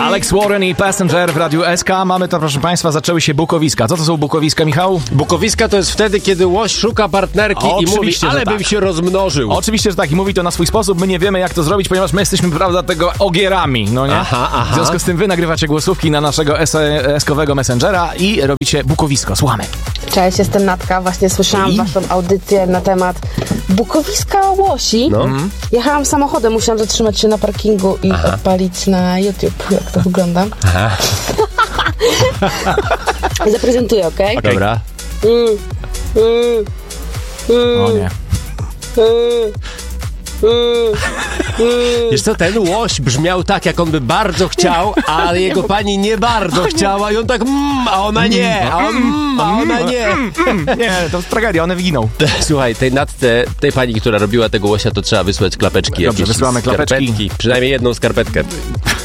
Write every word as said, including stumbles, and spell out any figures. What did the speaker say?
Alex Warren i Passenger w Radiu S K. Mamy to, proszę państwa, zaczęły się bukowiska. Co to są bukowiska, Michał? Bukowiska to jest wtedy, kiedy łoś szuka partnerki O, i mówi, oczywiście, ale że bym tak. się rozmnożył. Oczywiście, że tak. I mówi to na swój sposób. My nie wiemy, jak to zrobić, ponieważ my jesteśmy, prawda, tego ogierami, no nie? Aha, aha. W związku z tym wy nagrywacie głosówki na naszego S-kowego Messengera i robicie bukowisko. Słuchamy. Cześć, jestem Natka. Właśnie słyszałam I? waszą audycję na temat bukowiska łosi. No. Jechałam samochodem, musiałam zatrzymać się na parkingu i Aha. odpalić na YouTube, jak to wygląda. Aha. Zaprezentuję, okej? Okay? Dobra. Mm, mm, mm, O nie. mm, mm, mm. Wiesz co, ten łoś brzmiał tak, jak on by bardzo chciał, a jego pani nie bardzo chciała i on tak mmm, a ona nie, a on mmm, a ona nie. Nie, to jest tragedia, one wyginą. Słuchaj, tej Natce, tej pani, która robiła tego łosia, to trzeba wysłać klapeczki Dobrze, jakieś. wysyłamy klapeczki. Skarpetki, przynajmniej jedną skarpetkę.